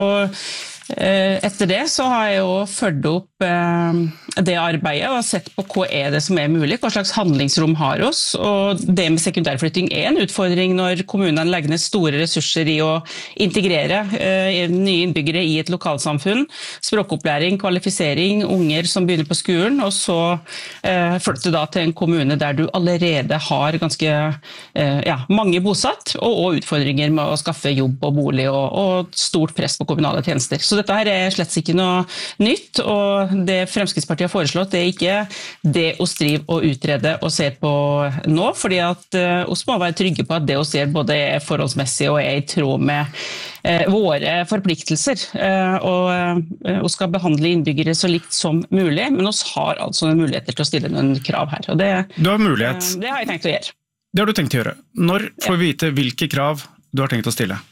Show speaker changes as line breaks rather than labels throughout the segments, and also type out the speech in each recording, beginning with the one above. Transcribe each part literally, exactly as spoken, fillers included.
Og etter det så har jeg jo ført opp det arbeidet og sett på hva er det som er mulig, hva slags handlingsrom har oss, og det med sekundærflytting er en utfordring når kommunene legger ned store ressurser i å integrere nye innbyggere i et lokalsamfunn, språkopplæring, kvalifisering, unger som begynner på skolen, og så flytte da til en kommune der du allerede har ganske ja, mange bosatt, og, og utfordringer med å skaffe jobb og bolig, og, og stort press på kommunale tjenester. Så dette her er slett ikke noe nytt, og det Fremskrittspartiet har foreslått, det er ikke det å drive og utrede og se på nå, fordi at oss må være trygge på at det å se både er forholdsmessig og er i tråd med eh, våre forpliktelser. Eh, og eh, oss skal behandle innbyggere så likt som mulig, men oss har altså en muligheter til å stille noen krav her. Og det,
du har mulighet.
Eh, det har jeg tenkt å gjøre.
Det har du tenkt å gjøre. Når får vi vite hvilke krav du har tenkt å stille?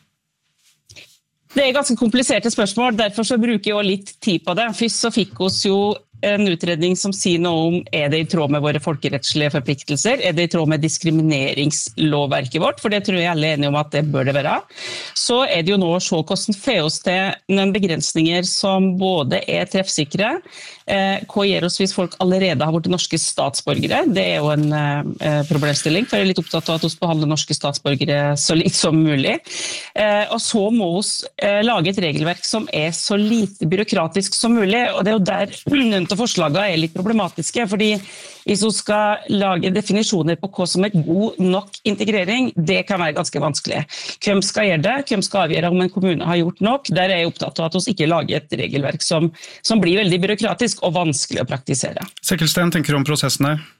Det er ganske kompliserte spørsmål, derfor så bruker jeg jo litt tid på det. Først så fikk oss jo en utredning som sier noe om er det i tråd med våre folkerettslige forpliktelser, er det i tråd med diskrimineringslovverket vårt, for det tror jeg alle er enige om at det bør det være. Så er det jo nå å se hvordan får oss til noen begrensninger som både er treffsikre, eh, hva gjør oss hvis folk allerede har vært norske statsborgere, det er jo en eh, problemstilling, for jeg er litt opptatt av at vi behandler norske statsborgere så litt som mulig. Eh, og så må vi eh, lage et regelverk som er så lite byråkratisk som mulig, og det er jo der noen av forslagene er litt problematiske, fordi hvis vi skal lage definisjoner på hva som er god nok integrering, det kan være ganske vanskelig. Hvem skal gjøre det? Hvem skal avgjøre om en kommune har gjort nok? Der er jeg opptatt av at vi ikke lager et regelverk som, som blir veldig byråkratisk og vanskelig å praktisere.
Sekkelsten, tenker du om prosessen her?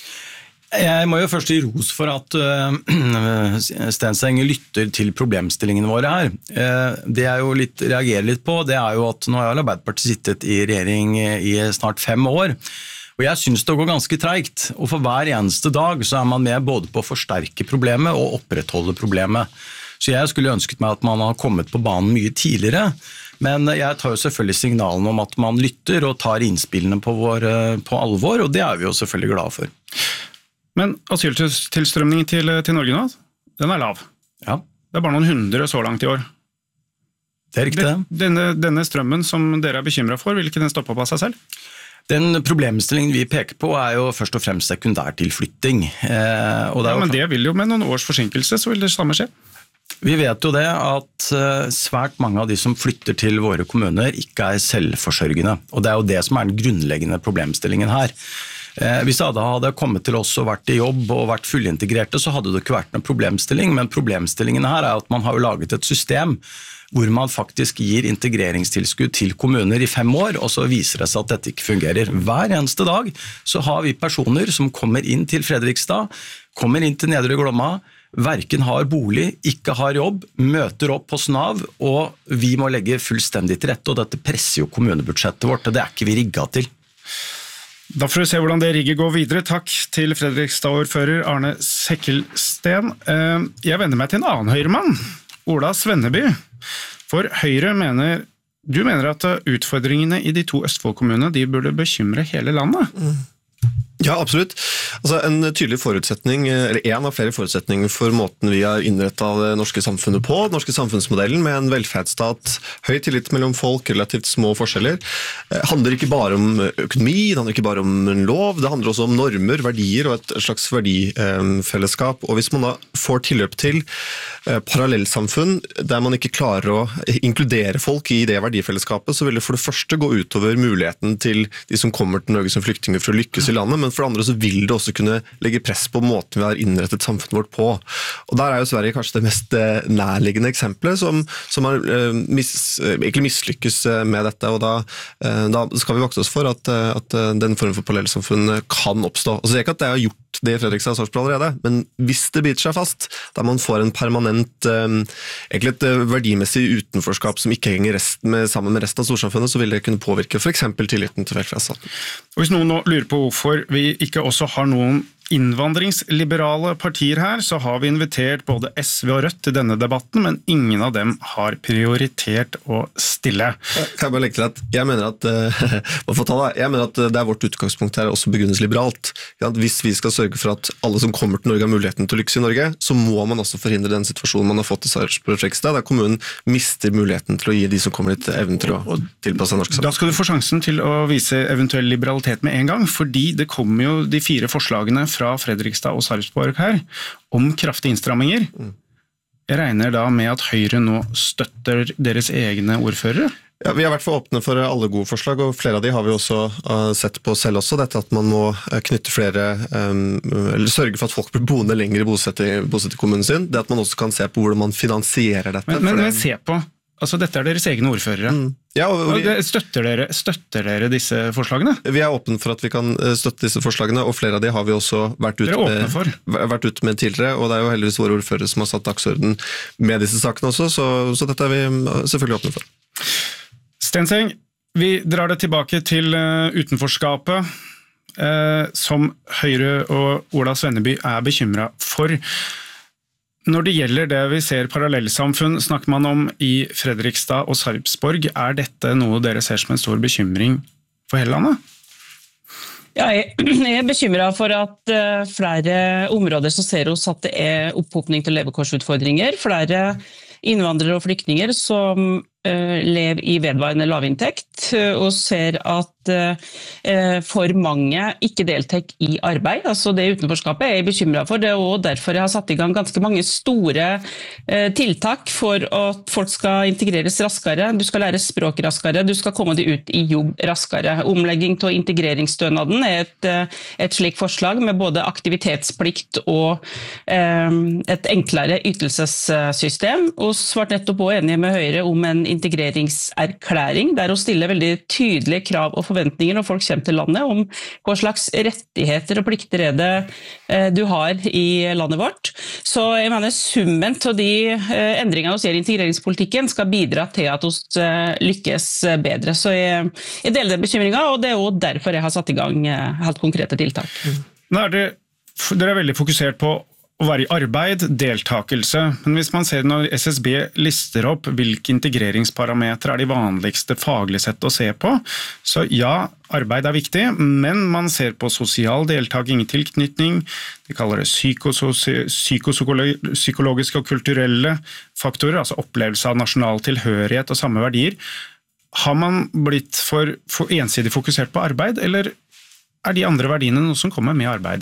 Jeg må jo først gi ros for at uh, Stenseng lytter til problemstillingene våre her. Uh, det jeg jo litt, reagerer litt på, det er jo at nå har Arbeiderpartiet sittet i regjering i snart fem år, og jeg synes det går ganske treigt, og for hver eneste dag så er man med både på å forsterke problemet og opprettholde problemet. Så jeg skulle ønsket meg at man har kommet på banen mye tidligere, men jeg tar jo selvfølgelig signalene om at man lytter og tar innspillene på, vår, på alvor, og det er vi jo selvfølgelig glade for.
Men asyltilstrømningen til, til Norge nå, den er lav.
Ja.
Det er bare noen hundre så langt i år.
Det er riktig det.
Denne, denne strømmen som dere er bekymret for, vil ikke den stoppe opp av seg selv?
Den problemstillingen vi peker på er jo først og fremst sekundærtilflytting. Eh, og det er
ja, men
jo...
det vil jo med noen års forsinkelse, så vil det samme skje.
Vi vet jo det at svært mange av de som flytter til våre kommuner ikke er selvforsørgende, og det er jo det som er den grunnleggende problemstillingen her. Hvis alle hadde kommet til oss og vært i jobb og vært fullintegrerte, så hadde det ikke vært noen problemstilling, men problemstillingen her er at man har jo laget et system hvor man faktisk gir integreringstilskudd til kommuner i fem år, og så viser det seg at dette ikke fungerer. Hver eneste dag så har vi personer som kommer inn til Fredrikstad, kommer inn til Nedre Glomma, hverken har bolig, ikke har jobb, møter opp hos Nav, og vi må legge fullstendig til rette, og dette presser jo kommunebudsjettet vårt, og det er ikke vi rigget til.
Da får vi se hvordan det rigget går videre. Takk til Fredrikstad-ordfører Arne Sekkelsten. Jeg vender meg til en annen høyremann, Ola Svenneby. For Høyre mener, du mener at utfordringene i de to Østfold-kommunene, de burde bekymre hele landet.
Mm. Ja, absolutt. Altså, en tydelig forutsetning, eller en av flere forutsetninger for måten vi har innrettet det norske samfunnet på, den norske samfunnsmodellen med en velferdsstat, høy tillit mellom folk, relativt små forskjeller, handler ikke bare om økonomi, det handler ikke bare om en lov, det handler også om normer, verdier og et slags verdifellesskap. Og hvis man da får tilløp til parallellsamfunn der man ikke klarer å inkludere folk i det verdifellesskapet, så vil det for det første gå utover muligheten til de som kommer til Norge som flyktninger for å lykkes i landet, men for det andre så vil det også kunne legge press på måten vi har innrettet samfunnet vårt på. Og der er jo Sverige kanskje det mest nærliggende eksempelet som, som har mis, egentlig mislykkes med dette, og da, da skal vi vokse oss for at, at den form for parallellsamfunn kan oppstå. Og så er det ikke at det har gjort det i Fredrikstad og Sarpsborg allerede, men hvis det biter seg fast, der man får en permanent, egentlig et verdimessig utenforskap som ikke henger rest med, sammen med resten av storsamfunnet, så vil det kunne påvirke for eksempel tilliten til velferdsstaten.
Og hvis noen nå lurer på hvorfor vi ikke også har noen innvandringsliberale partier her, så har vi invitert både S V og Rødt til denne debatten, men ingen av dem har prioritert å stille.
Kan jeg bare legge til at jeg mener at, jeg mener at det er vårt utgangspunkt her også begrunnes liberalt. Hvis vi skal sørge for at alle som kommer til Norge har muligheten til å lykkes i Norge, så må man også forhindre den situasjonen man har fått i Sarpsborg-Fredrikstad, der kommunen mister muligheten til å gi de som kommer litt evnen til å tilpasse norsk samfunn.
Da skal du få sjansen til å vise eventuell liberalitet med en gang, fordi det kommer jo de fire forslagene fra Fredrikstad og Sarpsborg her, om kraftige innstramminger. Jeg regner da med at Høyre nå støtter deres egne ordførere?
Ja, vi er i hvert fall åpne for alle gode forslag, og flere av de har vi også uh, sett på selv også. Dette at man må knytte flere, um, eller sørge for at folk blir boende lenger i bosetterkommunen sin. Det at man også kan se på hvordan man finansierer dette.
Men, men,
det...
men se på, altså dette er deres egne ordførere. Mm.
Ja, og vi...
støtter, dere, støtter dere disse forslagene?
Vi er åpne for at vi kan støtte disse forslagene, og flere av de har vi også vært ute, med, vært ute med tidligere, og det er jo heldigvis våre ordførere som har satt dagsorden med disse sakene også, så, så dette er vi selvfølgelig åpne for.
Stenseng, vi drar det tilbake til uh, utenforskapet, uh, som Høyre og Ola Svenneby er bekymret for. Når det gjelder det vi ser parallellsamfunn, snakker man om i Fredrikstad og Sarpsborg. Er dette noe dere ser som en stor bekymring for hele landet?
Ja, jeg er bekymret for at flere områder så ser oss at det er opphopning til levekårsutfordringer. Flere innvandrere og flyktninger som lever i vedvarende lavinntekt og ser at for mange ikke deltar i arbeid. Altså det utenforskapet er jeg bekymret for. Det er også derfor jeg har satt i gang ganske mange store tiltak for at folk skal integreres raskere. Du skal lære språk raskere, du skal komme deg ut i jobb raskere. Omlegging til integreringsstønaden er et, et slikt forslag med både aktivitetsplikt og et enklere ytelsessystem. Og var nettopp også enige med Høyre om en integreringserklæring, der å stille veldig tydelige krav og forventninger når folk kommer til landet, om hva slags rettigheter og plikter er det du har i landet vårt. Så jeg mener summen til de endringene vi ser i integreringspolitikken skal bidra til at vi lykkes bedre. Så jeg, jeg deler den bekymringen, og det er også derfor jeg har satt i gang helt konkrete tiltak.
Nå er det, dere er veldig fokusert på å være i arbeid, deltakelse, men hvis man ser når S S B lister opp hvilke integreringsparametre er de vanligste faglig sett å se på, så ja, arbeid er viktig, men man ser på sosial deltaking i tilknytning, de kaller det psykologiske og kulturelle faktorer, altså opplevelse av nasjonal tilhørighet og samme verdier. Har man blitt for, for ensidig fokusert på arbeid, eller er de andre verdiene noe som kommer med arbeid?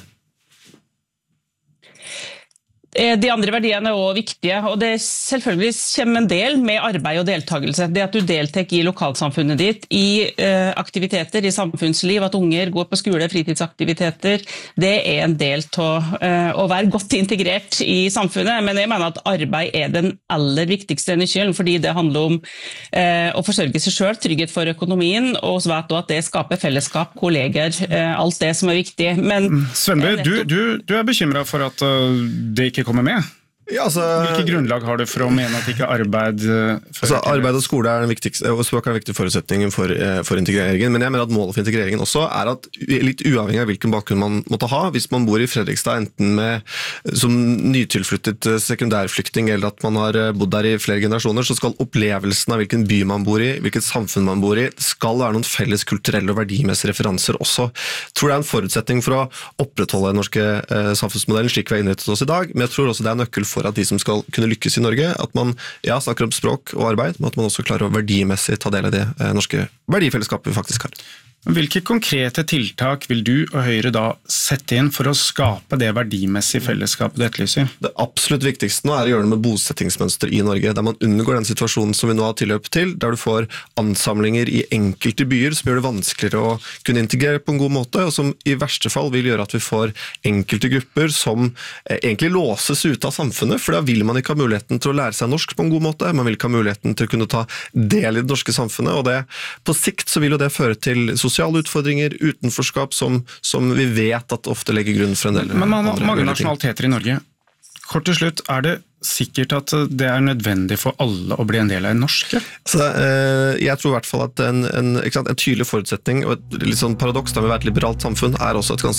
De andre verdiene er også viktige, og det selvfølgelig kommer en del med arbeid og deltakelse. Det at du deltar i lokalsamfunnet ditt, i eh, aktiviteter, i samfunnsliv, at unger går på skole, fritidsaktiviteter, det er en del av eh, å være godt integrert i samfunnet. Men jeg mener at arbeid er den aller viktigste nøkkelen, fordi det handler om eh, å forsørge seg selv, trygghet for økonomien, og så vet du at det skaper fellesskap, kolleger, eh, alt det som er viktig. Men,
Svenneby, du, du, du er bekymret for at uh, det ikke kommer med?
Ja, altså,
Hvilke grunnlag har du for å mene at ikke arbeid...
Altså, arbeid og skole er den viktigste, og språk er den viktige forutsetningen for, for integreringen, men jeg mener at målet for integreringen også er at litt uavhengig av hvilken bakgrunn man måtte ha, hvis man bor i Fredrikstad enten med, som nytilflyttet sekundærflyktning eller at man har bodd der i flere generasjoner, så skal opplevelsen av hvilken by man bor i, hvilket samfunn man bor i, det skal være noen felles kulturelle og verdimessige referanser også. Jeg tror det er en forutsetning for å opprettholde den norske eh, samfunnsmodellen slik vi har innrettet oss i dag, men jeg tror også det er nøkkel for at de som skal kunne lykkes i Norge, at man ja, snakker om språk og arbeid, men at man også klarer å verdimessig ta del av det eh, norske verdifellesskapet vi faktisk har.
Hvilke konkrete tiltak vil du og Høyre da sette inn for å skape det verdimessige fellesskapet du etterlyser?
Det absolutt viktigste nå er å gjøre det med bosettingsmønster i Norge, der man unngår den situasjonen som vi nå har tilløp til, der du får ansamlinger i enkelte byer som gjør det vanskeligere å kunne integrere på en god måte, og som i verste fall vil gjøre at vi får enkelte grupper som egentlig låses ut av samfunnet, for da vil man ikke ha muligheten til å lære seg norsk på en god måte, man vil ikke ha muligheten til å kunne ta del i det norske samfunnet, og det, på sikt så vil jo det føre til sosiale utfordringer, utenforskap, som, som vi vet at ofte legger grunn for en del.
Men man har mange nasjonaliteter i Norge. Kort til slutt, er det sikkert at det er nødvendig for alle å bli en del av en norske?
Så, eh, jeg tror i hvert fall at en, en, ikke sant, en tydelig forutsetning, og et litt sånn paradoks da vi har vært et liberalt samfunn, er også et ganske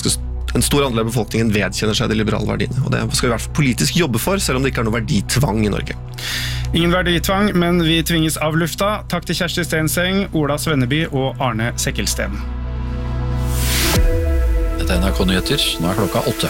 en stor andel av befolkningen vedkjenner seg de liberale verdiene. Og det skal vi i hvert fall politisk jobbe for, selv om det ikke er noe verditvang i Norge.
Ingen verditvang, men vi tvinges av lufta. Takk til Kjersti Stenseng, Ola Svenneby og Arne Sekkelsten.
Dette er N R K Nyheter, nå er klokka åtte.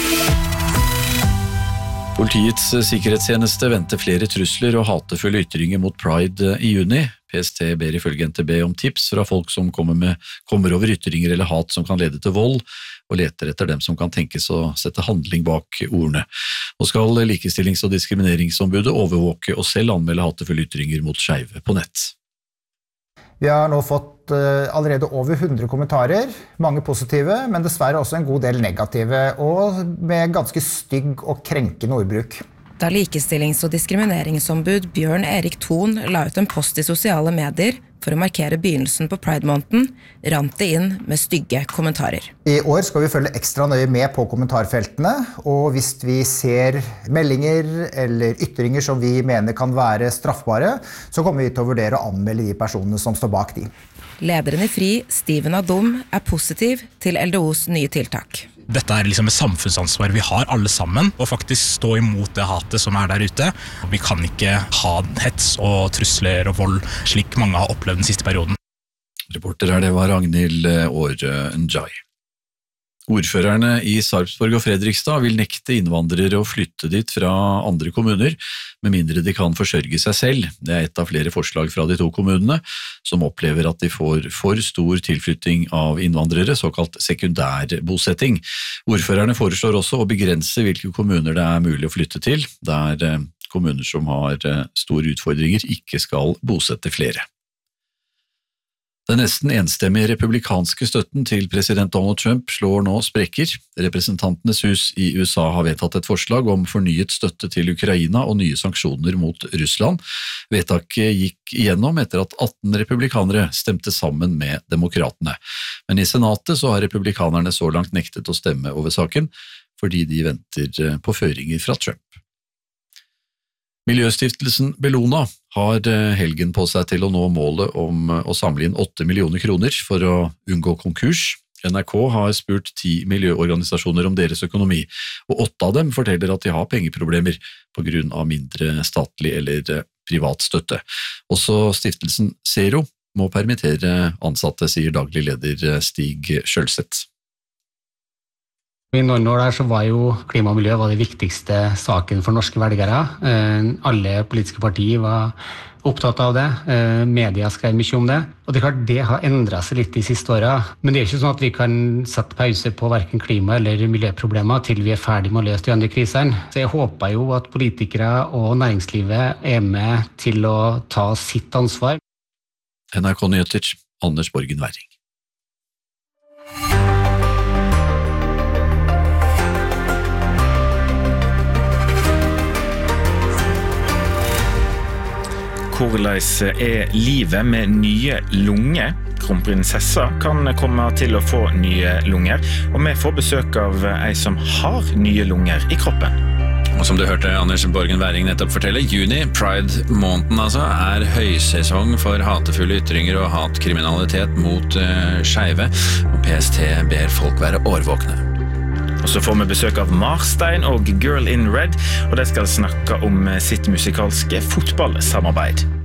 Politiets sikkerhetstjeneste venter flere trusler og hatefulle ytringer mot Pride i juni. P S T ber ifølge N T B om tips fra folk som kommer, med, kommer over ytringer eller hat som kan lede til vold, og leter etter dem som kan tenkes å sette handling bak ordene. Og skal Likestillings- og diskrimineringsombudet overvåke og selv anmelde hatefulle ytringer mot skeive på nett.
Vi har nå fått uh, allerede over hundre kommentarer, mange positive, men dessverre også en god del negative, og med ganske stygg og krenkende ordbruk.
Da Likestillings- og diskrimineringsombud Bjørn Erik Thon la ut en post i sosiale medier for å markere begynnelsen på Pride-måneden, rant det inn med stygge kommentarer.
I år skal vi følge ekstra nøye med på kommentarfeltene, og hvis vi ser meldinger eller ytringer som vi mener kan være straffbare, så kommer vi til å vurdere å anmelde de personene som står bak de.
Lederen i FRI, Steven Adom, er positiv til L D O's nye tiltak.
Dette er liksom et samfunnsansvar vi har alle sammen, og faktisk stå imot det hatet som er der ute. Vi kan ikke ha hets og trusler og vold, slik mange har opplevd den siste perioden.
Reporter her, det var Ragnhild Åre Njai. Ordførerne i Sarpsborg og Fredrikstad vil nekte innvandrere å flytte dit fra andre kommuner, med mindre de kan forsørge seg selv. Det er et av flere forslag fra de to kommunene, som opplever at de får for stor tilflytting av innvandrere, såkalt sekundærbosetting. Ordførerne foreslår også å begrense hvilke kommuner det er mulig å flytte til, der kommuner som har store utfordringer ikke skal bosette flere. Den nesten enstemmige republikanske støtten til president Donald Trump slår nå sprekker. Representantenes hus i U S A har vedtatt et forslag om fornyet støtte til Ukraina og nye sanksjoner mot Russland. Vedtaket gikk igjennom etter at atten republikanere stemte sammen med demokratene. Men i senatet så har republikanerne så langt nektet å stemme over saken, fordi de venter på føringer fra Trump. Miljøstiftelsen Bellona har helgen på seg til å nå målet om å samle inn åtte millioner kroner for å unngå konkurs. N R K har spurt ti miljøorganisasjoner om deres økonomi, og åtte av dem forteller at de har pengeproblemer på grunn av mindre statlig eller privat støtte. Også stiftelsen Zero må permittere ansatte, sier daglig leder Stig Skjølseth.
I noen år der så var jo klima og miljø var det viktigste saken for norske velgere. Alle politiske partier var opptatt av det. Media skrev mye om det. Og det er klart det har endret seg litt de siste årene. Men det er ikke sånn at vi kan sette pause på hverken klima- eller miljøproblemer til vi er ferdig med å løse de andre krisene. Så jeg håper jo at politikere og næringslivet er med til å ta sitt ansvar.
N R K Nyheter, Anders Borgen Werring.
Hvordan er livet med nye lunger? Kronprinsessa kan komme til å få nye lunger, og vi får besøk av ei som har nye lunger i kroppen.
Og som du hørte Anders Borgen Werring nettopp fortelle, juni, Pride-måneden altså, er høysesong for hatefulle ytringer og hatkriminalitet mot uh, skeive, og P S T ber folk være årvåkne.
Og så får vi besøk av Marstein og Girl in Red, og de skal snakke om sitt musikalske fotballsamarbeid.